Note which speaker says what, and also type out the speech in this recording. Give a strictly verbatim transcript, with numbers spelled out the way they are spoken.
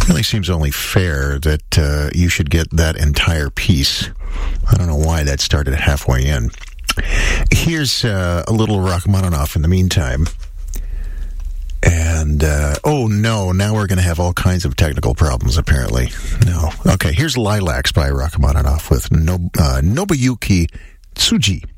Speaker 1: really seems only fair that uh, you should get that entire piece. I don't know why that started halfway in. Here's uh, a little Rachmaninoff in the meantime. And, uh, oh no, now we're going to have all kinds of technical problems, apparently. No. Okay, here's Lilacs by Rachmaninoff with no, uh, Nobuyuki Tsuji.